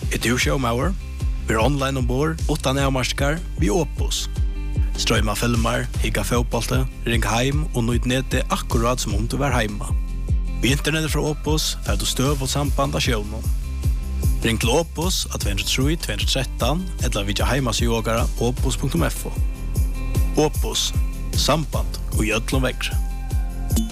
du showmauer? Vi online ombord, utan avmarskar, vi Opus. Strøyma filmer, higga fotbollte, ring heim og nøyt nete akkurat som om du var heima. Vi internettet fra Opus, fer du støv og samband av sjøvnen. Ring til Opus at 203-213, eller vidja heimasjogara opus.fo. Opus, samband og gjødlom vekkre.